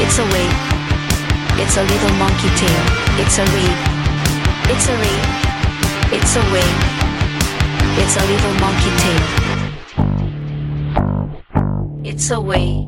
It's a wave. It's a little monkey tail. It's a reed. It's a reed. It's a wave. It's a little monkey tail. It's a wave.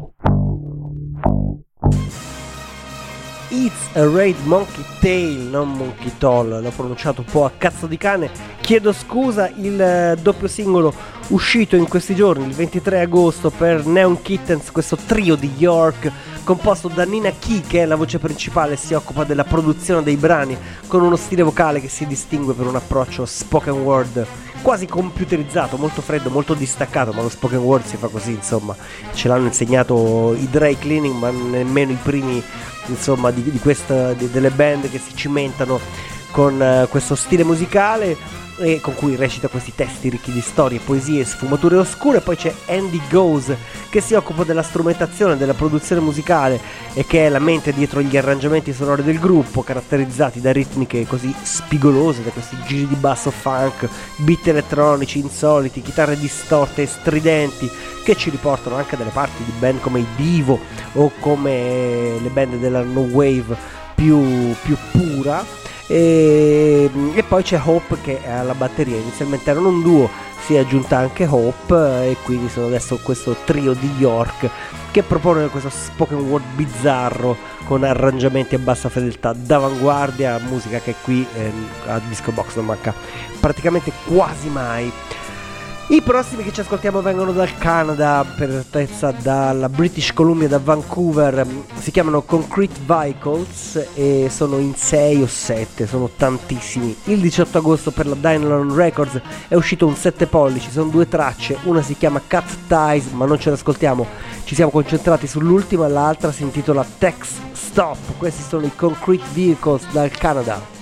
It's a Raid Monkey Tail, non Monkey Toll, l'ho pronunciato un po' a cazzo di cane, chiedo scusa. Il doppio singolo uscito in questi giorni, il 23 agosto, per Neon Kittens, questo trio di York composto da Nina Key, che è la voce principale, si occupa della produzione dei brani, con uno stile vocale che si distingue per un approccio spoken word quasi computerizzato, molto freddo, molto distaccato, ma lo spoken word si fa così, insomma, ce l'hanno insegnato i Dry Cleaning, ma nemmeno i primi, insomma, delle band che si cimentano con questo stile musicale e con cui recita questi testi ricchi di storie, poesie e sfumature oscure. Poi c'è Andy Goes, che si occupa della strumentazione, della produzione musicale e che è la mente dietro gli arrangiamenti sonori del gruppo, caratterizzati da ritmiche così spigolose, da questi giri di basso funk, beat elettronici insoliti, chitarre distorte e stridenti, che ci riportano anche dalle parti di band come i Divo o come le band della no wave più pura. E poi c'è Hope, che è alla batteria. Inizialmente erano un duo, si è aggiunta anche Hope, e quindi sono adesso questo trio di York che propone questo spoken word bizzarro con arrangiamenti a bassa fedeltà d'avanguardia, musica che qui a Disco Box non manca praticamente quasi mai. I prossimi che ci ascoltiamo vengono dal Canada, per esattezza dalla British Columbia, da Vancouver. Si chiamano Concrete Vehicles e sono in 6 o 7, sono tantissimi. Il 18 agosto per la Dynalon Records è uscito un 7 pollici, sono 2 tracce, una si chiama Cut Ties, ma non ce l'ascoltiamo, ci siamo concentrati sull'ultima, l'altra si intitola Text Stop. Questi sono i Concrete Vehicles dal Canada.